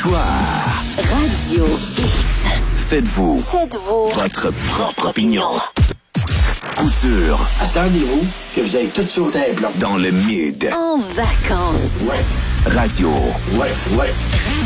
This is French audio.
soir. Radio X. Faites-vous votre propre opinion. Couture. Attendez-vous que vous avez tout sauté un blanc. Dans le mid. En vacances. Ouais. Radio. Ouais.